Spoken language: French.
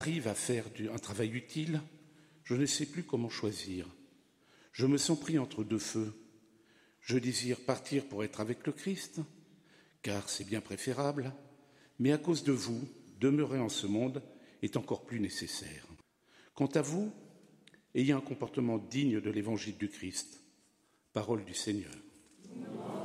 J'arrive à faire un travail utile, je ne sais plus comment choisir. Je me sens pris entre deux feux. Je désire partir pour être avec le Christ, car c'est bien préférable, mais à cause de vous, demeurer en ce monde est encore plus nécessaire. Quant à vous, ayez un comportement digne de l'évangile du Christ. Parole du Seigneur.